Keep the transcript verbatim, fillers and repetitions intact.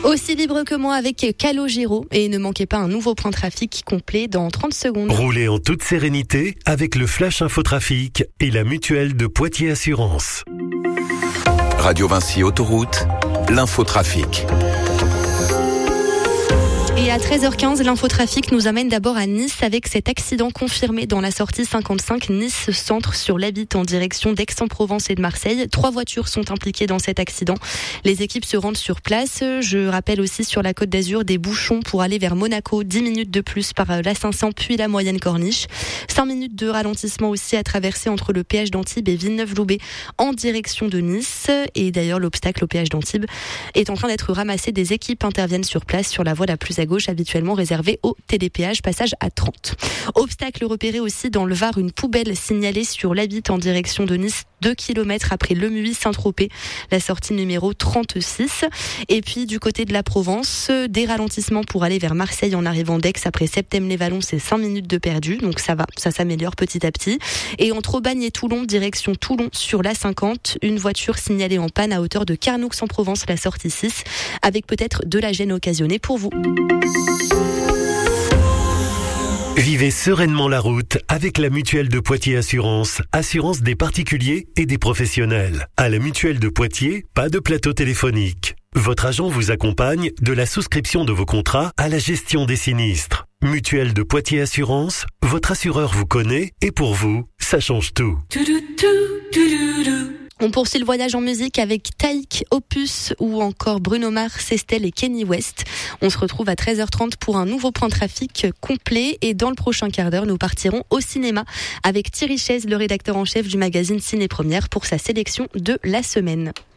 Aussi libre que moi avec Calogero. Et ne manquez pas un nouveau point trafic complet dans trente secondes. Roulez en toute sérénité avec le Flash Infotrafic et la mutuelle de Poitiers Assurance. Radio Vinci Autoroute, l'infotrafic. Et à treize heures quinze, l'infotrafic nous amène d'abord à Nice avec cet accident confirmé dans la sortie cinquante-cinq Nice Centre sur l'Habite en direction d'Aix-en-Provence et de Marseille. Trois voitures sont impliquées dans cet accident. Les équipes se rendent sur place. Je rappelle aussi sur la Côte d'Azur des bouchons pour aller vers Monaco. dix minutes de plus par l'A cinq cents puis la moyenne corniche. cinq minutes de ralentissement aussi à traverser entre le péage d'Antibes et Villeneuve-Loubet en direction de Nice. Et d'ailleurs, l'obstacle au péage d'Antibes est en train d'être ramassé. Des équipes interviennent sur place sur la voie la plus à gauche, habituellement réservée au télépéage, passage à trente. Obstacle repéré aussi dans le Var, une poubelle signalée sur l'Habite en direction de Nice, deux kilomètres après Lemuy-Saint-Tropez, la sortie numéro trente-six. Et puis du côté de la Provence, des ralentissements pour aller vers Marseille en arrivant d'Aix après Septème-les-Vallons, c'est cinq minutes de perdu, donc ça va, ça s'améliore petit à petit. Et entre Aubagne et Toulon, direction Toulon sur l'A cinquante, une voiture signalée en panne à hauteur de Carnoux-en-Provence, la sortie six, avec peut-être de la gêne occasionnée pour vous. Vivez sereinement la route avec la mutuelle de Poitiers Assurance, assurance des particuliers et des professionnels. À la mutuelle de Poitiers, pas de plateau téléphonique. Votre agent vous accompagne de la souscription de vos contrats à la gestion des sinistres. Mutuelle de Poitiers Assurance, votre assureur vous connaît et pour vous, ça change tout. On poursuit le voyage en musique avec Taïk, Opus ou encore Bruno Mars, Estelle et Kenny West. On se retrouve à treize heures trente pour un nouveau point trafic complet et dans le prochain quart d'heure, nous partirons au cinéma avec Thierry Chaise, le rédacteur en chef du magazine Ciné Première pour sa sélection de la semaine.